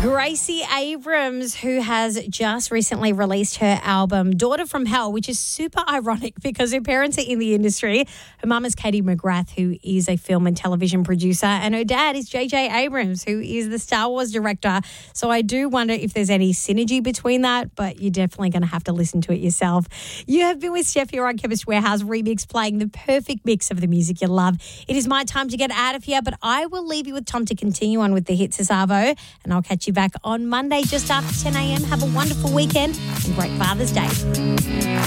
Gracie Abrams, who has just recently released her album Daughter from Hell, which is super ironic because her parents are in the industry. Her mum is Katie McGrath, who is a film and television producer, and her dad is J.J. Abrams, who is the Star Wars director. So I do wonder if there's any synergy between that, but you're definitely going to have to listen to it yourself. You have been with Steph here on Chemist Warehouse Remix, playing the perfect mix of the music you love. It is my time to get out of here, but I will leave you with Tom to continue on with the hits this Arvo, and I'll catch you back on Monday just after 10 a.m. Have a wonderful weekend and great Father's Day.